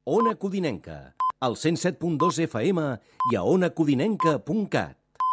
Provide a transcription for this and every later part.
Ona Codinenca, al 107.2 FM i a onacodinenca.cat.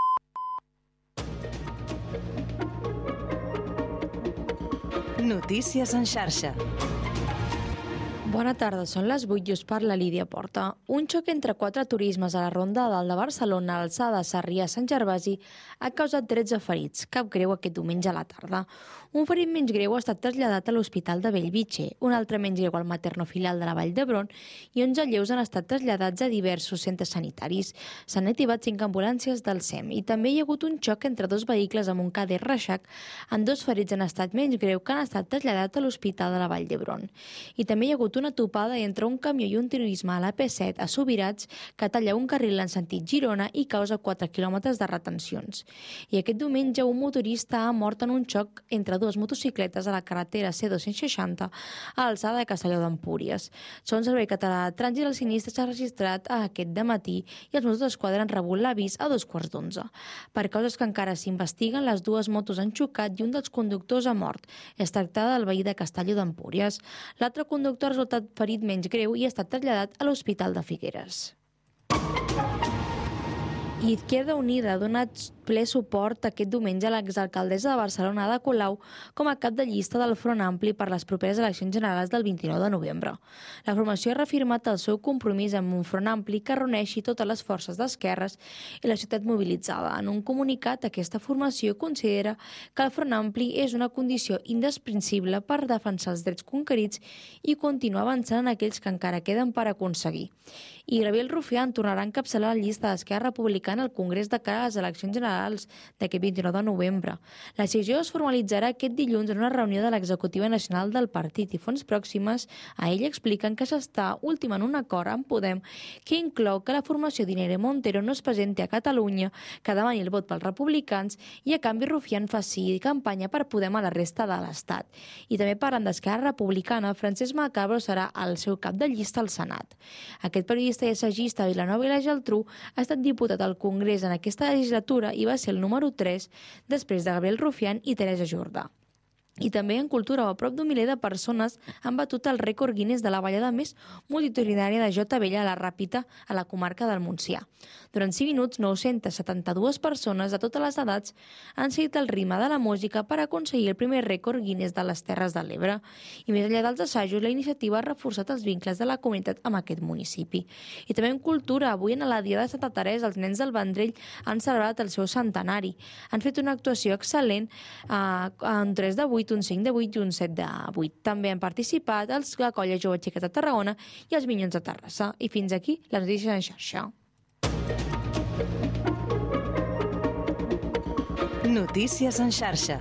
Notícies en xarxa. Bona tarda, són les 8 i us parla Lídia Porta. Un xoc entre 4 turismes a la Ronda Dalt de Barcelona, a l'alçada de Sarrià-Sant Gervasi, ha causat 13 ferits, cap greu aquest diumenge a la tarda. Un ferit menys greu ha estat traslladat a l'Hospital de Bellvitge, un altre menys greu al maternofilial de la Vall d'Hebron i 11 lleus han estat traslladats a diversos centres sanitaris. S'han activat 5 ambulàncies del SEM i també hi ha hagut un xoc entre 2 vehicles amb un cadet Reixac, amb 2 ferits en estat menys greu que han estat traslladats a l'Hospital de la Vall d'Hebron. I també hi ha hagut una topada entre un camió i un turisme a la P7 a Subirats que talla un carril en sentit Girona i causa 4 quilòmetres de retencions. I aquest diumenge un motorista ha mort en un xoc entre 2 motocicletes a la carretera C260 a l'alçada de Castelló d'Empúries. Segons el Servei Català de Trànsit, el sinistre s'ha registrat aquest dematí i els Mossos d'Esquadra han rebut l'avís a 2:15. Per causes que encara s'investiguen, les 2 motos han xocat i un dels conductors ha mort. Es tracta del veí de Castelló d'Empúries. L'altre conductor ha resultat ferit menys greu i ha estat traslladat a l'Hospital de Figueres. Izquierda Unida ha donat ple suport aquest diumenge a l'exalcaldessa de Barcelona, Ada Colau, com a cap de llista del Front Ampli per les properes eleccions generals del 29 de novembre. La formació ha reafirmat el seu compromís amb un Front Ampli que reuneixi totes les forces d'esquerres i la ciutat mobilitzada. En un comunicat, aquesta formació considera que el Front Ampli és una condició indesprincible per defensar els drets conquerits i continuar avançant en aquells que encara queden per aconseguir. I Gabriel Rufián tornarà a encapçalar la llista d'Esquerra Republicana al Congrés de cara a les eleccions generals d'aquest 29 de novembre. La decisió es formalitzarà aquest dilluns en una reunió de l'Executiva Nacional del Partit i fonts pròximes a ell expliquen que s'està ultimant un acord amb Podem que inclou que la formació d'Irene Montero no es presenti a Catalunya, que demani el vot pels republicans i a canvi Rufián faci campanya per Podem a la resta de l'Estat. I també parlant d'Esquerra Republicana, Francesc Macabro serà el seu cap de llista al Senat. Aquest periodista i assagista a Vilanova i la Geltrú ha estat diputat al Congrés en aquesta legislatura i va ser el número 3 després de Gabriel Rufián i Teresa Jordà. I també en cultura, a prop d'un miler de persones han batut el rècord Guinness de la ballada més multitudinària de Jota Vella a la Ràpita, a la comarca del Montsià. Durant 5 minuts, 972 persones de totes les edats han seguit el ritme de la música per aconseguir el primer rècord Guinness de les Terres de l'Ebre. I més enllà dels assajos, la iniciativa ha reforçat els vincles de la comunitat amb aquest municipi. I també en cultura, avui en la Dia de Santa Teresa, els nens del Vendrell han celebrat el seu centenari. Han fet una actuació excel·lent en 3 de 8, un 5 de 8 i un 7 de 8. També han participat la Colla Jove Xiquets de Tarragona i els Minyons de Terrassa. I fins aquí les notícies en xarxa. Notícies en xarxa.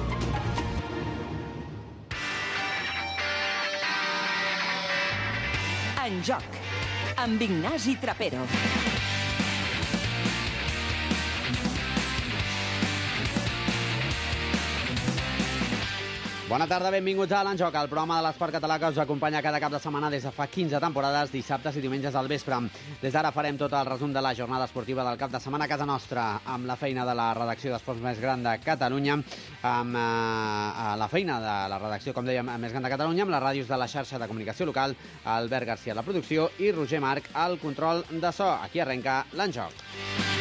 En joc, amb Ignasi Trapero. Bona tarda, benvinguts a l'Enjoc, el programa de l'esport català que us acompanya cada cap de setmana des de fa 15 temporades, dissabtes i diumenges al vespre. Des d'ara farem tot el resum de la jornada esportiva del cap de setmana a casa nostra, amb la feina de la redacció d'esports més gran de Catalunya, amb la feina de la redacció, com dèiem, més gran de Catalunya, amb les ràdios de la xarxa de comunicació local, Albert Garcia a la producció i Roger Marc al control de so. Aquí arrenca l'Enjoc.